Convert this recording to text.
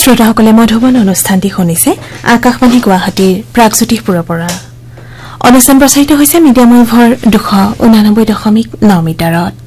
শ্ৰোতাসকলে মধুবন অনুষ্ঠানটি শুনিছে আকাশবাণী গুৱাহাটীৰ প্ৰাগজ্যোতিষপুৰৰ পৰা। অনুষ্ঠান প্ৰচাৰিত হৈছে মিডিয়াম ৱেভৰ 289.9 মিটাৰত।